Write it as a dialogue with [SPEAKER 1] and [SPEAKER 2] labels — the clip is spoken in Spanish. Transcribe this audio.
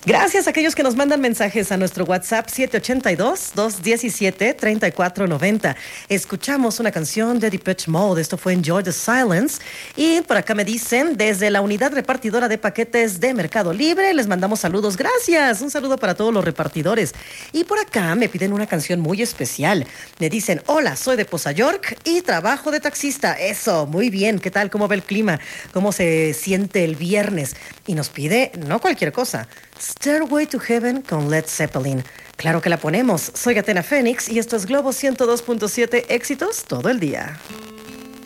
[SPEAKER 1] Gracias a aquellos que nos mandan mensajes a nuestro WhatsApp 782-217-3490. Escuchamos una canción de Depeche Mode, esto fue Enjoy the Silence. Y por acá me dicen, desde la unidad repartidora de paquetes de Mercado Libre, les mandamos saludos, gracias, un saludo para todos los repartidores. Y por acá me piden una canción muy especial. Me dicen, hola, soy de Poza York y trabajo de taxista. Eso, muy bien, ¿qué tal? ¿Cómo va el clima? ¿Cómo se siente el viernes? Y nos pide, no cualquier cosa, Stairway to Heaven con Led Zeppelin. Claro que la ponemos. Soy Atena Fénix y esto es Globo 102.7, éxitos todo el día.